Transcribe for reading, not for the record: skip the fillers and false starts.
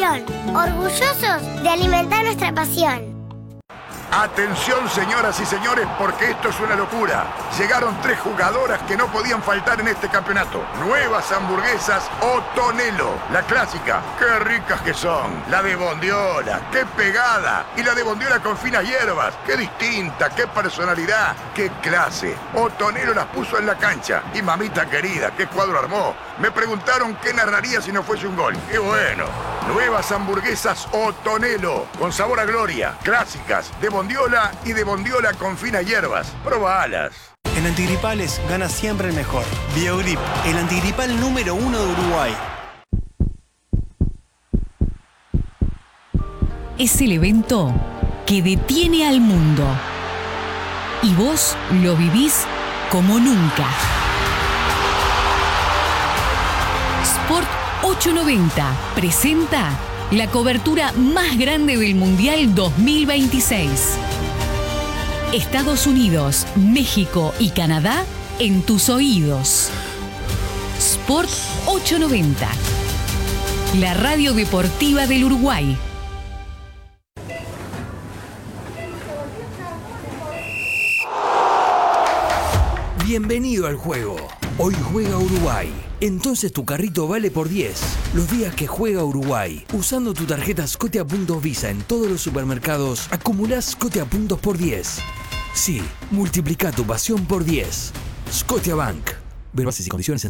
Peñarol, orgullosos de alimentar nuestra pasión. Atención, señoras y señores, porque esto es una locura. Llegaron 3 jugadoras que no podían faltar en este campeonato. Nuevas hamburguesas Otonelo. La clásica, qué ricas que son. La de bondiola, qué pegada. Y la de bondiola con finas hierbas, qué distinta, qué personalidad, qué clase. Otonelo las puso en la cancha. Y mamita querida, qué cuadro armó. Me preguntaron qué narraría si no fuese un gol. ¡Qué bueno! Nuevas hamburguesas Otonelo, con sabor a gloria, clásicas, de bondiola y de bondiola con finas hierbas. Probalas. En antigripales gana siempre el mejor. Biogrip, el antigripal número 1 de Uruguay. Es el evento que detiene al mundo. Y vos lo vivís como nunca. Sport 890 presenta la cobertura más grande del Mundial 2026. Estados Unidos, México y Canadá en tus oídos. Sport 890, la radio deportiva del Uruguay. Bienvenido al juego. Hoy juega Uruguay. Entonces tu carrito vale por 10. Los días que juega Uruguay. Usando tu tarjeta Scotia Puntos Visa en todos los supermercados, acumulás Scotia Puntos por 10. Sí, multiplica tu pasión por 10. Scotiabank. Ver bases y condiciones en